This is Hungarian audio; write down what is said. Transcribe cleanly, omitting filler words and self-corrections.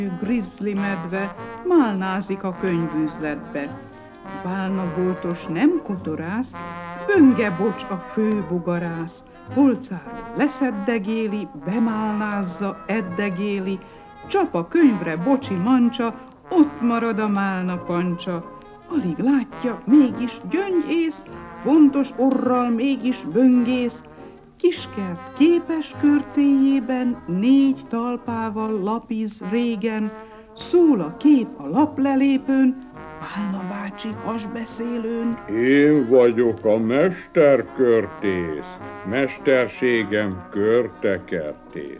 grizzly medve málnázik a könyvüzletbe. Bálnaboltos nem kotorász, Böngebocs a főbogarász. Polcáról leszeddegéli, bemálnázza, eddegéli, csap a könyvre Bocsi mancsa, ott marad a málna pancsa. Alig látja, mégis gyöngyész, fontos orral mégis böngész. Kiskert képes körtéjében, 4 talpával lapiz régen, szól a kép a laplelépőn, Pálna bácsi hasbeszélőn. Én vagyok a mesterkörtész, mesterségem körtekertész.